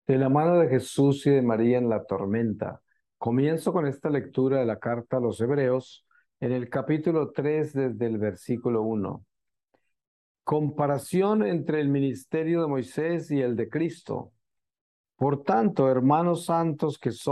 De la mano de Jesús y de María en la tormenta. Comienzo con esta lectura de la carta a los Hebreos en el capítulo 3 desde el versículo 1. Comparación entre el ministerio de Moisés y el de Cristo. Por tanto, hermanos santos que son